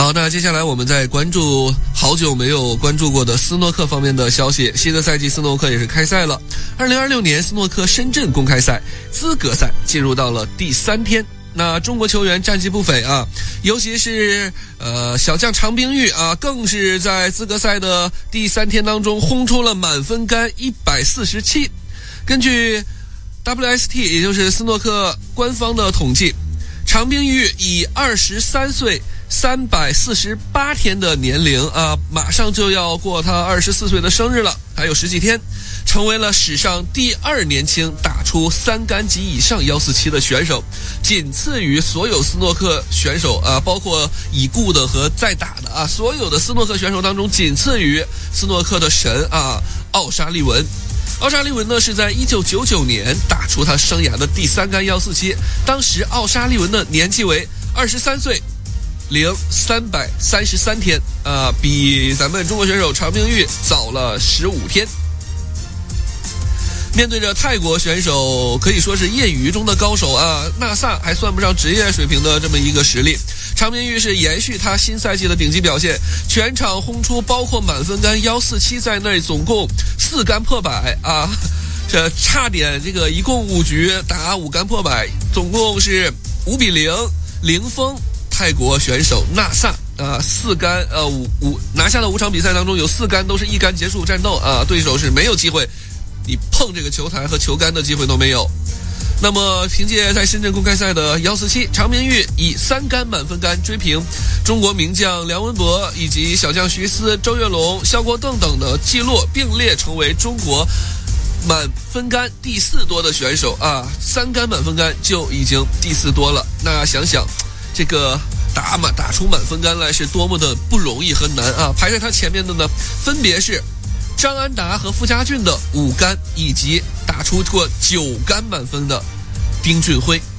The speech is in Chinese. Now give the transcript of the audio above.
好，那接下来我们再关注好久没有关注过的斯诺克方面的消息。新的赛季斯诺克也是开赛了。2026年斯诺克深圳公开赛资格赛进入到了第3天。那中国球员战绩不菲啊，尤其是小将常冰玉啊，更是在资格赛的第3天当中轰出了满分杆147。根据 WST 也就是斯诺克官方的统计，常冰玉以23岁348天的年龄啊，马上就要过他24岁的生日了，还有10几天，成为了史上第2年轻打出3杆及以上147的选手，仅次于所有斯诺克选手啊，包括已故的和在打的啊，所有的斯诺克选手当中，仅次于斯诺克的神啊，奥沙利文。奥沙利文呢是在1999年打出他生涯的第3杆147，当时奥沙利文的年纪为23岁零333天，比咱们中国选手常冰玉早了15天。面对着泰国选手可以说是业余中的高手啊，纳萨还算不上职业水平的这么一个实力，常冰玉是延续他新赛季的顶级表现，全场轰出包括满分杆147在内总共4杆破百啊，这差点这个一共5局打5杆破百，总共是5-0零封泰国选手纳萨4杆拿下的5场比赛当中有4杆都是1杆结束战斗啊，对手是没有机会，你碰这个球台和球杆的机会都没有。那么凭借在深圳公开赛的147，常冰玉以3杆满分杆追平中国名将梁文博以及小将徐思、周跃龙、肖国栋等的记录，并列成为中国满分杆第4多的选手啊，3杆满分杆就已经第4多了。那想想这个打出满分杆来是多么的不容易和难啊！排在他前面的呢，分别是张安达和傅家俊的5杆，以及打出过9杆满分的丁俊晖。